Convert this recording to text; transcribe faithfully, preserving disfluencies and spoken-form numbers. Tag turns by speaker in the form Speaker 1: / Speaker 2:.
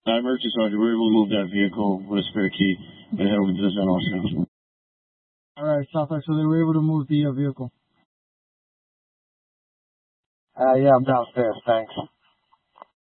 Speaker 1: Uh, emergency sergeant, we were able to move that vehicle with a spare key and head over to the Zen House.
Speaker 2: All right, Southside, so they were able to move the uh, vehicle.
Speaker 3: Uh, yeah, I'm downstairs, thanks.